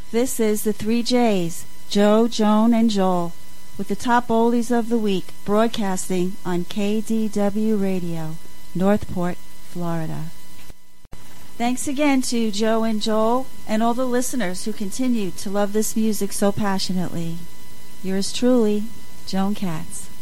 This is the 3 J's, Joe, Joan, and Joel, with the top oldies of the week, broadcasting on KDW Radio, Northport, Florida. Thanks again to Joe and Joel and all the listeners who continue to love this music so passionately. Yours truly, Joan Katz.